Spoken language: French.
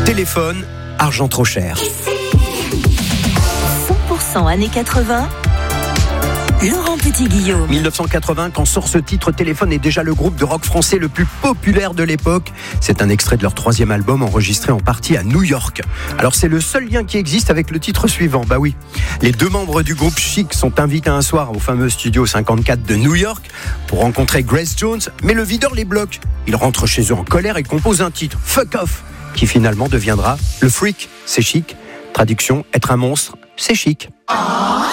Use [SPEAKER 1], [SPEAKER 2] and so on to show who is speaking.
[SPEAKER 1] Téléphone, argent trop cher.
[SPEAKER 2] 100% années 80. Laurent Petit-Guillaume.
[SPEAKER 1] 1980, quand sort ce titre, Téléphone est déjà le groupe de rock français le plus populaire de l'époque. C'est un extrait de leur 3e album enregistré en partie à New York. Alors c'est le seul lien qui existe avec le titre suivant, bah oui. Les 2 membres du groupe Chic sont invités un soir au fameux Studio 54 de New York pour rencontrer Grace Jones, mais le videur les bloque. Ils rentrent chez eux en colère et composent un titre, Fuck Off, qui finalement deviendra Le Freak, c'est chic. Traduction, être un monstre, c'est chic.